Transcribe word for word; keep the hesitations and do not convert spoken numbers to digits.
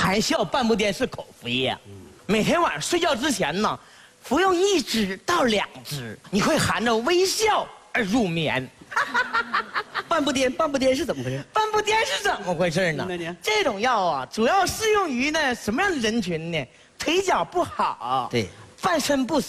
含笑半步癫是口服液，每天晚上睡觉之前呢，服用一支到两支，你会含着微笑而入眠。 半步癫，半步癫是怎么回事？ 半步癫是怎么回事呢？这种药啊，主要适用于呢什么样的人群呢？腿脚不好， 对， 翻身不